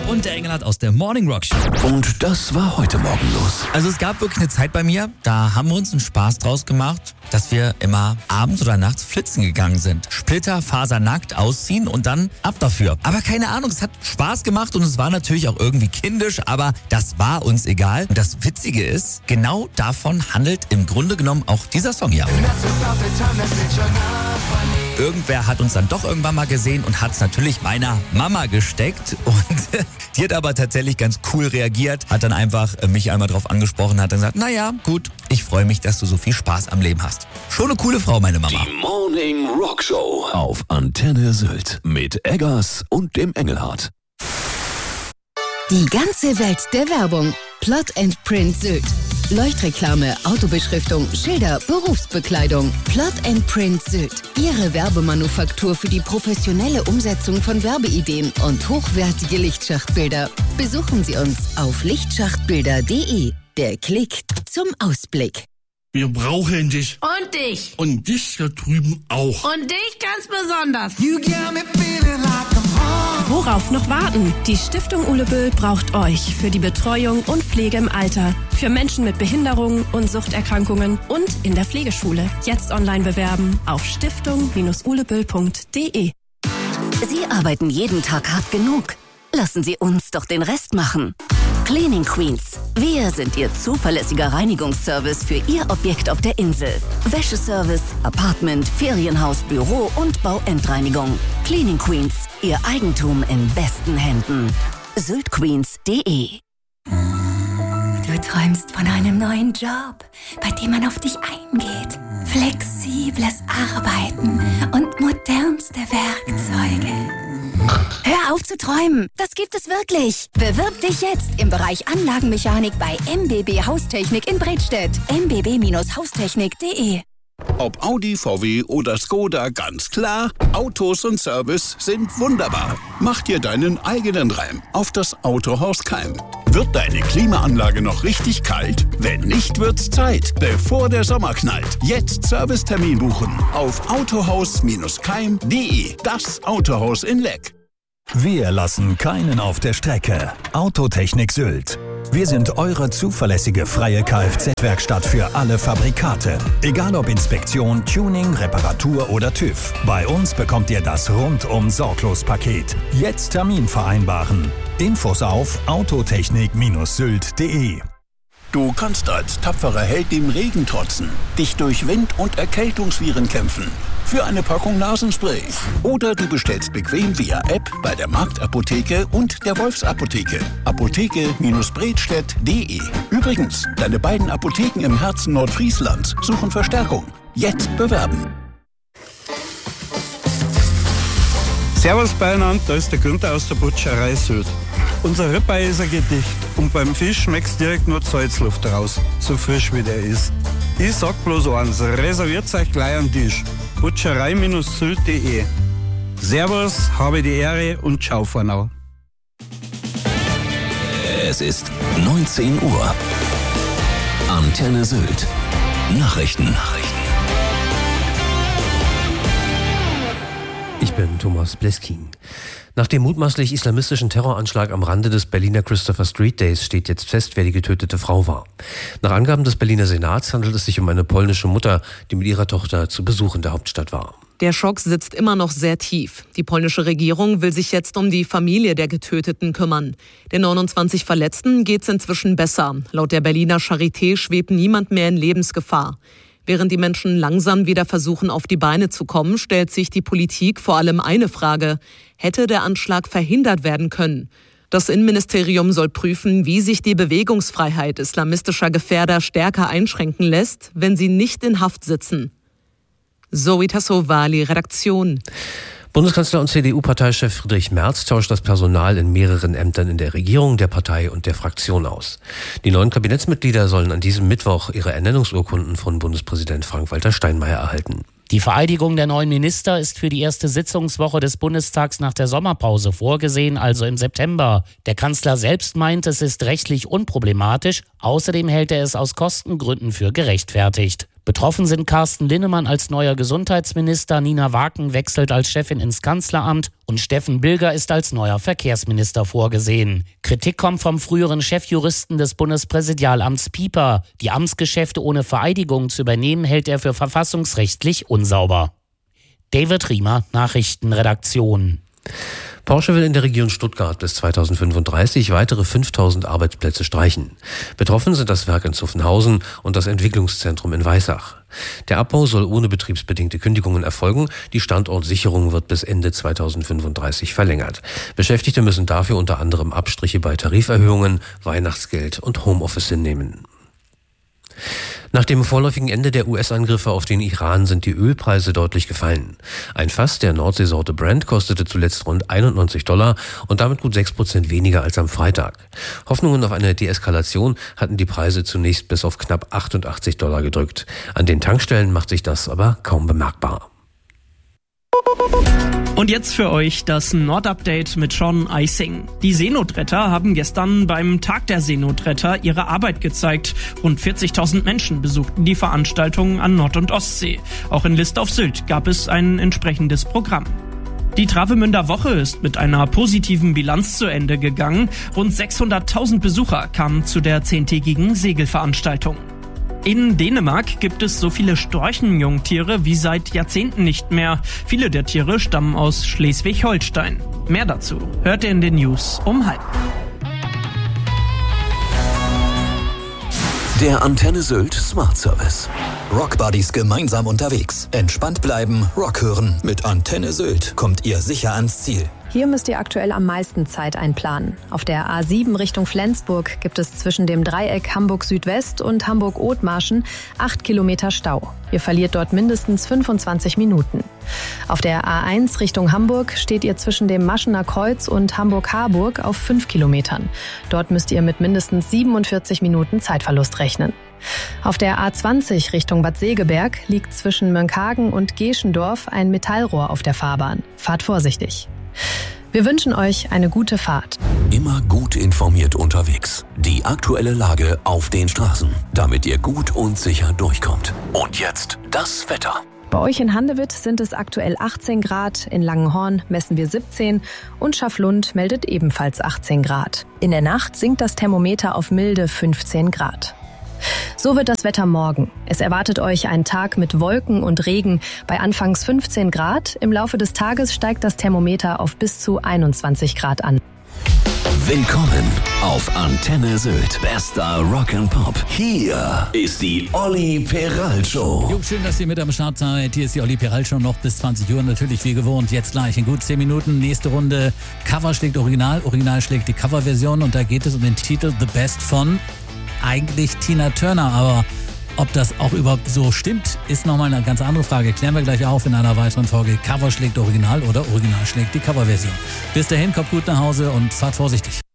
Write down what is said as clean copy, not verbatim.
und der Engelhardt aus der Morning Rock Show. Und das war heute Morgen los. Also es gab wirklich eine Zeit bei mir, da haben wir uns einen Spaß draus gemacht, dass wir immer abends oder nachts flitzen gegangen sind. Splitterfasernackt ausziehen und dann ab dafür. Aber keine Ahnung, es hat Spaß gemacht und es war natürlich auch irgendwie kindisch, aber das war uns egal. Und das Witzige ist, genau davon handelt im Grunde genommen auch dieser Song hier. Irgendwer hat uns dann doch irgendwann mal gesehen und hat es natürlich meiner Mama gesteckt und die hat aber tatsächlich ganz cool reagiert, hat dann einfach mich einmal drauf angesprochen, hat dann gesagt, naja, gut, ich freue mich, dass du so viel Spaß am Leben hast. Schon eine coole Frau, meine Mama. Die Morning Rock Show auf Antenne Sylt mit Eggers und dem Engelhardt. Die ganze Welt der Werbung. Plot & Print Sylt. Leuchtreklame, Autobeschriftung, Schilder, Berufsbekleidung. Plot & Print Sylt. Ihre Werbemanufaktur für die professionelle Umsetzung von Werbeideen und hochwertige Lichtschachtbilder. Besuchen Sie uns auf lichtschachtbilder.de. Der Klick zum Ausblick. Wir brauchen dich. Und dich. Und dich da drüben auch. Und dich ganz besonders. Worauf noch warten? Die Stiftung Uleböll braucht euch für die Betreuung und Pflege im Alter, für Menschen mit Behinderungen und Suchterkrankungen und in der Pflegeschule. Jetzt online bewerben auf stiftung-uleböll.de. Sie arbeiten jeden Tag hart genug. Lassen Sie uns doch den Rest machen. Cleaning Queens. Wir sind Ihr zuverlässiger Reinigungsservice für Ihr Objekt auf der Insel. Wäscheservice, Apartment, Ferienhaus, Büro und Bauendreinigung. Cleaning Queens. Ihr Eigentum in besten Händen. syltqueens.de. Du träumst von einem neuen Job, bei dem man auf dich eingeht. Flexibles Arbeiten und modernste Werkzeuge. Hör auf zu träumen. Das gibt es wirklich. Bewirb dich jetzt im Bereich Anlagenmechanik bei MBB Haustechnik in Bredstedt. mbb-haustechnik.de. Ob Audi, VW oder Skoda, ganz klar, Autos und Service sind wunderbar. Mach dir deinen eigenen Reim auf das Autohaus Keim. Wird deine Klimaanlage noch richtig kalt? Wenn nicht, wird's Zeit, bevor der Sommer knallt. Jetzt Servicetermin buchen auf autohaus-keim.de. Das Autohaus in Leck. Wir lassen keinen auf der Strecke. Autotechnik Sylt. Wir sind eure zuverlässige freie Kfz-Werkstatt für alle Fabrikate. Egal ob Inspektion, Tuning, Reparatur oder TÜV. Bei uns bekommt ihr das Rundum-Sorglos-Paket. Jetzt Termin vereinbaren. Infos auf autotechnik-sylt.de. Du kannst als tapferer Held dem Regen trotzen, dich durch Wind- und Erkältungsviren kämpfen. Für eine Packung Nasenspray. Oder du bestellst bequem via App bei der Marktapotheke und der Wolfsapotheke. Apotheke-bredstedt.de. Übrigens, deine beiden Apotheken im Herzen Nordfrieslands suchen Verstärkung. Jetzt bewerben. Servus beieinander, da ist der Günther aus der Butcherei Sylt. Unser Ribeye ist ein Gedicht und beim Fisch schmeckt's direkt nur die Salzluft raus, so frisch wie der ist. Ich sag bloß eins, reserviert euch gleich am Tisch. Butcherei-sylt.de. Servus, habe die Ehre und ciao for now. Es ist 19 Uhr. Antenne Sylt. Nachrichten. Ich bin Thomas Bleskin. Nach dem mutmaßlich islamistischen Terroranschlag am Rande des Berliner Christopher Street Days steht jetzt fest, wer die getötete Frau war. Nach Angaben des Berliner Senats handelt es sich um eine polnische Mutter, die mit ihrer Tochter zu Besuch in der Hauptstadt war. Der Schock sitzt immer noch sehr tief. Die polnische Regierung will sich jetzt um die Familie der Getöteten kümmern. Den 29 Verletzten geht's inzwischen besser. Laut der Berliner Charité schwebt niemand mehr in Lebensgefahr. Während die Menschen langsam wieder versuchen, auf die Beine zu kommen, stellt sich die Politik vor allem eine Frage: Hätte der Anschlag verhindert werden können? Das Innenministerium soll prüfen, wie sich die Bewegungsfreiheit islamistischer Gefährder stärker einschränken lässt, wenn sie nicht in Haft sitzen. Zoe Tassovali, Redaktion. Bundeskanzler und CDU-Parteichef Friedrich Merz tauscht das Personal in mehreren Ämtern in der Regierung, der Partei und der Fraktion aus. Die neuen Kabinettsmitglieder sollen an diesem Mittwoch ihre Ernennungsurkunden von Bundespräsident Frank-Walter Steinmeier erhalten. Die Vereidigung der neuen Minister ist für die erste Sitzungswoche des Bundestags nach der Sommerpause vorgesehen, also im September. Der Kanzler selbst meint, es ist rechtlich unproblematisch. Außerdem hält er es aus Kostengründen für gerechtfertigt. Betroffen sind Carsten Linnemann als neuer Gesundheitsminister, Nina Waken wechselt als Chefin ins Kanzleramt und Steffen Bilger ist als neuer Verkehrsminister vorgesehen. Kritik kommt vom früheren Chefjuristen des Bundespräsidialamts Pieper. Die Amtsgeschäfte ohne Vereidigung zu übernehmen, hält er für verfassungsrechtlich unsauber. David Riemer, Nachrichtenredaktion. Porsche will in der Region Stuttgart bis 2035 weitere 5.000 Arbeitsplätze streichen. Betroffen sind das Werk in Zuffenhausen und das Entwicklungszentrum in Weissach. Der Abbau soll ohne betriebsbedingte Kündigungen erfolgen. Die Standortsicherung wird bis Ende 2035 verlängert. Beschäftigte müssen dafür unter anderem Abstriche bei Tariferhöhungen, Weihnachtsgeld und Homeoffice hinnehmen. Nach dem vorläufigen Ende der US-Angriffe auf den Iran sind die Ölpreise deutlich gefallen. Ein Fass der Nordseesorte Brent kostete zuletzt rund $91 und damit gut 6% weniger als am Freitag. Hoffnungen auf eine Deeskalation hatten die Preise zunächst bis auf knapp $88 gedrückt. An den Tankstellen macht sich das aber kaum bemerkbar. Und jetzt für euch das Nordupdate mit Sean Eising. Die Seenotretter haben gestern beim Tag der Seenotretter ihre Arbeit gezeigt. Rund 40.000 Menschen besuchten die Veranstaltung an Nord- und Ostsee. Auch in List auf Sylt gab es ein entsprechendes Programm. Die Travemünder Woche ist mit einer positiven Bilanz zu Ende gegangen. Rund 600.000 Besucher kamen zu der 10-tägigen Segelveranstaltung. In Dänemark gibt es so viele Storchenjungtiere wie seit Jahrzehnten nicht mehr. Viele der Tiere stammen aus Schleswig-Holstein. Mehr dazu hört ihr in den News um 12:30. Der Antenne Sylt Smart Service. Rockbuddies gemeinsam unterwegs. Entspannt bleiben, Rock hören. Mit Antenne Sylt kommt ihr sicher ans Ziel. Hier müsst ihr aktuell am meisten Zeit einplanen. Auf der A7 Richtung Flensburg gibt es zwischen dem Dreieck Hamburg Südwest und Hamburg Othmarschen 8 Kilometer Stau. Ihr verliert dort mindestens 25 Minuten. Auf der A1 Richtung Hamburg steht ihr zwischen dem Maschener Kreuz und Hamburg-Harburg auf 5 Kilometern. Dort müsst ihr mit mindestens 47 Minuten Zeitverlust rechnen. Auf der A20 Richtung Bad Segeberg liegt zwischen Mönckehagen und Geschendorf ein Metallrohr auf der Fahrbahn. Fahrt vorsichtig. Wir wünschen euch eine gute Fahrt. Immer gut informiert unterwegs. Die aktuelle Lage auf den Straßen, damit ihr gut und sicher durchkommt. Und jetzt das Wetter. Bei euch in Handewitt sind es aktuell 18 Grad, in Langenhorn messen wir 17 und Schaflund meldet ebenfalls 18 Grad. In der Nacht sinkt das Thermometer auf milde 15 Grad. So wird das Wetter morgen. Es erwartet euch ein Tag mit Wolken und Regen bei anfangs 15 Grad. Im Laufe des Tages steigt das Thermometer auf bis zu 21 Grad an. Willkommen auf Antenne Sylt. Bester Rock'n'Pop. Hier ist die Olli Peral Show. Jo, schön, dass ihr mit am Start seid. Hier ist die Olli Peral Show noch bis 20 Uhr. Natürlich wie gewohnt. Jetzt gleich in gut 10 Minuten. Nächste Runde. Cover schlägt Original. Original schlägt die Coverversion. Und da geht es um den Titel The Best von eigentlich Tina Turner, aber ob das auch überhaupt so stimmt, ist nochmal eine ganz andere Frage. Klären wir gleich auf in einer weiteren Folge. Cover schlägt Original oder Original schlägt die Coverversion. Bis dahin, kommt gut nach Hause und fahrt vorsichtig.